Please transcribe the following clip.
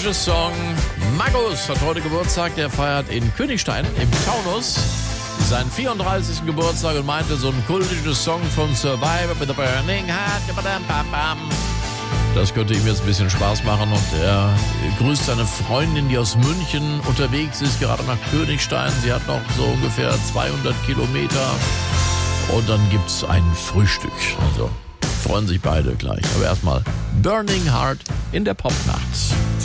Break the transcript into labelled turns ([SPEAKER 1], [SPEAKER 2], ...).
[SPEAKER 1] kultische Song. Magus hat heute Geburtstag, der feiert in Königstein im Taunus seinen 34. Geburtstag und meinte, so ein kultisches Song von Survivor with a Burning Heart, das könnte ihm jetzt ein bisschen Spaß machen, und er grüßt seine Freundin, die aus München unterwegs ist, gerade nach Königstein. Sie hat noch so ungefähr 200 Kilometer und dann gibt's ein Frühstück. Also freuen sich beide gleich. Aber erstmal Burning Heart in der Popnacht.